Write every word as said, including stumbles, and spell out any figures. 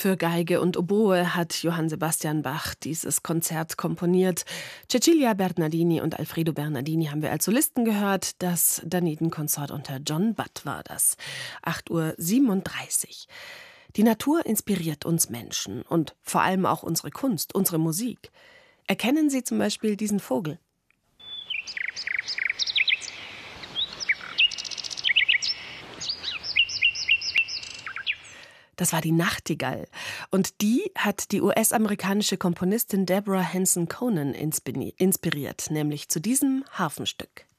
Für Geige und Oboe hat Johann Sebastian Bach dieses Konzert komponiert. Cecilia Bernardini und Alfredo Bernardini haben wir als Solisten gehört. Das Daniden-Konsort unter John Butt war das. acht Uhr siebenunddreißig. Die Natur inspiriert uns Menschen und vor allem auch unsere Kunst, unsere Musik. Erkennen Sie zum Beispiel diesen Vogel? Das war die Nachtigall. Und die hat die U S-amerikanische Komponistin Deborah Henson Conan inspiriert, nämlich zu diesem Harfenstück.